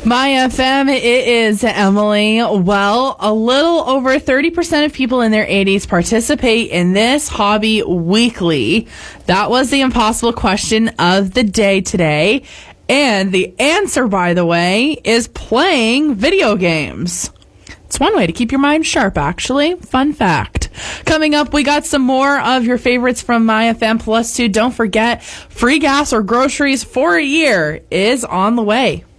My FM, it is Emily. Well, a little over 30% of people in their 80s participate in this hobby weekly. That was the impossible question of the day today. And the answer, by the way, is playing video games. It's one way to keep your mind sharp, actually. Fun fact. Coming up, we got some more of your favorites from MyFM Plus 2. Don't forget, free gas or groceries for a year is on the way.